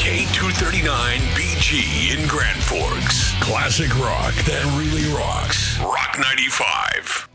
K239BG in Grand Forks. Classic rock that really rocks. Rock 95.